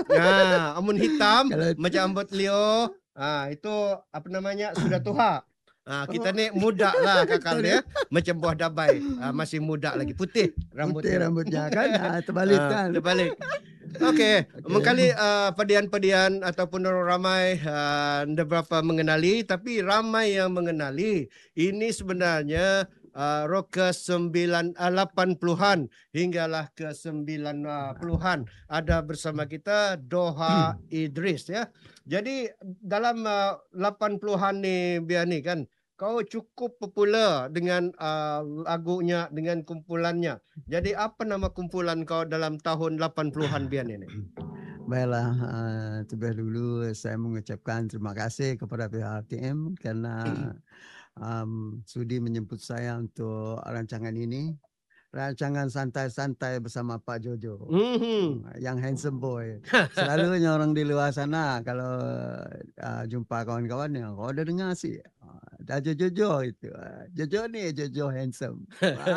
Amun hitam Kalau macam ambut Leo, itu apa namanya sudah tua. Kita oh, ni muda lah kakal kita dia, ni macam buah dabai, masih muda lagi, putih putih rambutnya. rambutnya kan, terbalik kan. Terbalik. Okey, Okey. mengkali pedian-pedian ataupun orang ramai anda berapa mengenali, tapi ramai yang mengenali. Ini sebenarnya rok ke 80-an hinggalah ke 90-an ada bersama kita Doha Idris ya. Jadi dalam 80-an ni biar ni kan kau cukup popular dengan lagunya, dengan kumpulannya. Jadi apa nama kumpulan kau dalam tahun 80-an Bian ini? Baiklah, terlebih dulu saya mengucapkan terima kasih kepada pihak RTM kerana sudi menjemput saya untuk rancangan ini. Rancangan santai-santai bersama Pak Jojo. Mhm. Yang handsome boy. Selalunya orang di luar sana kalau jumpa kawan-kawan yang kau ada dengar sih. Dah Jojo itu. Jojo ni Jojo handsome.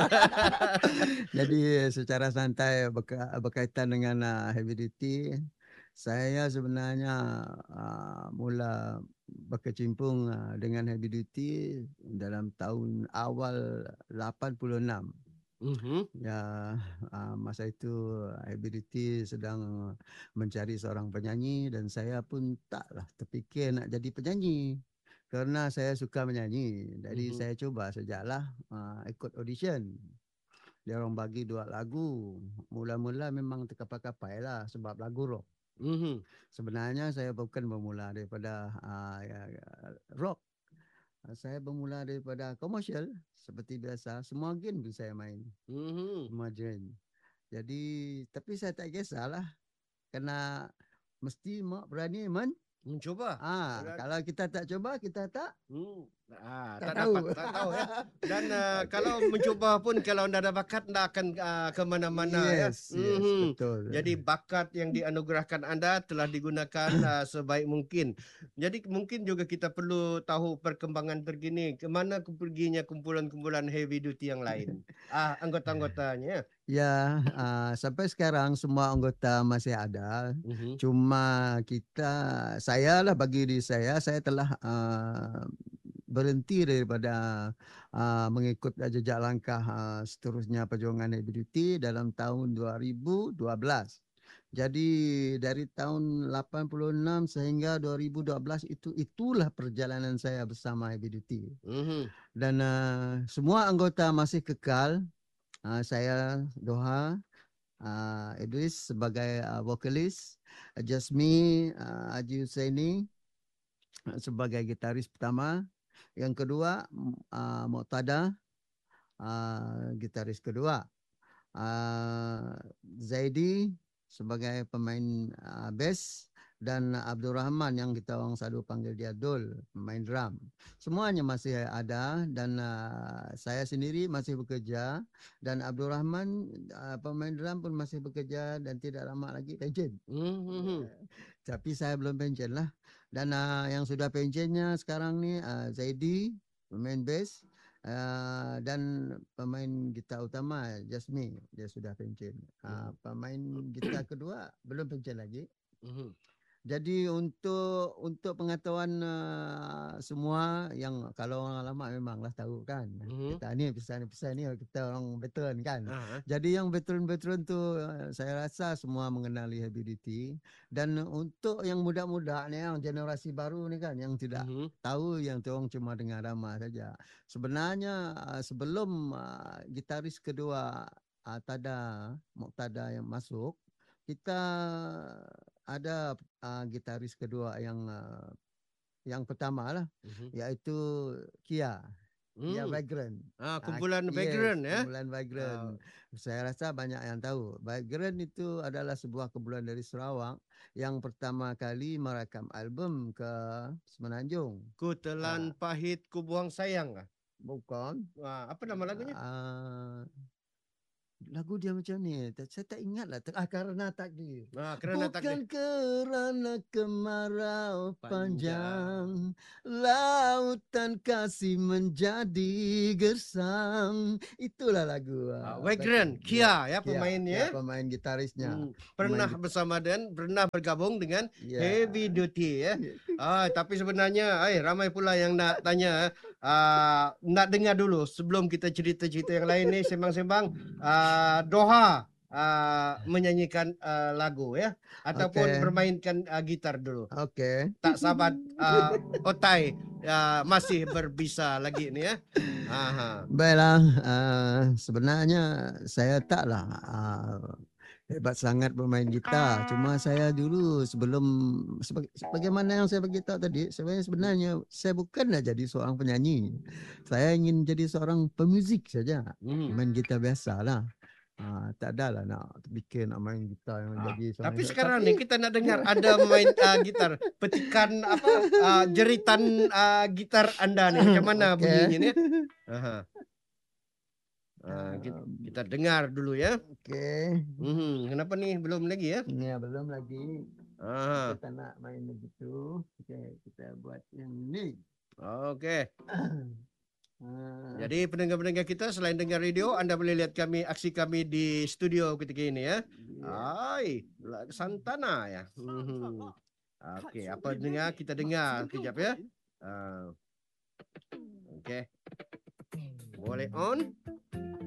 Jadi secara santai berkaitan dengan heavy duty, saya sebenarnya mula berkecimpung dengan heavy duty dalam tahun awal 86. Mhm. Ya, masa itu Ability sedang mencari seorang penyanyi dan saya pun taklah terfikir nak jadi penyanyi karena saya suka menyanyi. Jadi Mhm. saya coba sajalah ikut audition. Dia orang bagi 2 lagu. Mula-mula memang terkapai-kapai lah sebab lagu rock. Mhm. Sebenarnya saya bukan bermula daripada rock. Saya bermula daripada komersial seperti biasa. Semua game pun saya main. Mhm. Semua genre. Jadi tapi saya tak kisahlah kerana mesti mak berani Mencoba. Dan, kalau kita tak coba kita tak hmm, tak tak dapat, tahu. tak tahu ya. Dan Okey. kalau mencoba pun kalau anda ada bakat anda akan ke mana-mana ya. Yes, Mhm. betul. Jadi bakat yang dianugerahkan anda telah digunakan sebaik mungkin. Jadi mungkin juga kita perlu tahu perkembangan terkini kemana perginya kumpulan-kumpulan heavy duty yang lain. Anggota-anggotanya. Ya, sampai sekarang semua anggota masih ada. Mhm. Cuma saya lah bagi diri saya telah berhenti daripada mengikut jejak langkah seterusnya perjuangan ABDT dalam tahun 2012. Jadi dari tahun 86 sehingga 2012 itulah perjalanan saya bersama ABDT. Mhm. Dan semua anggota masih kekal. Saya Doha Idris sebagai vokalis, Jasmi Haji Husaini sebagai gitaris pertama, yang kedua Muqtada gitaris kedua, Zaidi sebagai pemain bass dan Abdul Rahman yang kita orang selalu panggil dia Dul, pemain drum. Semuanya masih ada dan saya sendiri masih bekerja dan Abdul Rahman pemain drum pun masih bekerja dan tidak lama lagi pensiun. Mhm. Tapi saya belum pensiun lah. Dan yang sudah pensiunnya sekarang ni Zaidi pemain bass dan pemain gitar utama Jasmi dia sudah pensiun. Mhm. Pemain gitar kedua belum pensiun lagi. Mhm. Jadi untuk pengetahuan semua yang kalau orang lama memanglah tahu kan. Mhm. Kita ni pesan-pesan ni kita orang veteran kan. Ah. Jadi yang veteran-veteran tu saya rasa semua mengenali heavy duty dan untuk yang muda-muda ni yang generasi baru ni kan yang tidak Mhm. tahu yang orang cuma dengar nama saja. Sebenarnya sebelum gitaris kedua Muqtada yang masuk kita ada gitaris kedua yang pertama lah Mhm. iaitu Kia Hmm. Vagrant. Kumpulan Yes, background ya. kumpulan Ah. Vagrant. Saya rasa banyak yang tahu. Vagrant itu adalah sebuah kumpulan dari Sarawak yang pertama kali merakam album ke Semenanjung. Ku telan Ah, pahit ku buang sayang kah? bukan. Apa nama lagunya? Ah, lagu dia macam ni. Saya tak ingat lah. Karena takdir. Kerana Bukan takdir. kerana kemarau Panjang. panjang, lautan kasih menjadi gersang. Itulah lagu. Waigren, Kia ya pemainnya. Pemain gitarisnya. Pernah bersama dan pernah bergabung dengan Heavy Duty ya. Tapi sebenarnya ramai pula yang nak tanya, nak dengar dulu sebelum kita cerita-cerita yang lain ni, sembang-sembang Doha menyanyikan lagu ya, ataupun bermainkan gitar dulu. Oke. Tak sabar Otai masih berbisa lagi ni ya. Baiklah, sebenarnya saya taklah hebat sangat bermain gitar. Cuma saya dulu sebagaimana yang saya beritahu tadi, sebenarnya saya bukanlah jadi seorang penyanyi. Saya ingin jadi seorang pemuzik saja. Main gitar biasa lah. Tak adalah nak fikir nak main gitar yang jadi seorang. Tapi sekarang ni kita nak dengar ada main gitar. Petikan jeritan gitar anda ni macam mana bunyinya ni? Kita dengar dulu ya. Okey. Kenapa ni belum lagi ya? Ya, belum lagi. Kita nak main begitu. Okey, kita buat yang ni. Okey. Jadi pendengar-pendengar kita, selain dengar radio, anda boleh lihat aksi kami di studio ketika ini ya. Santana ya. Okey, apa dengar? Kita dengar kejap ya. Okey. Boleh on?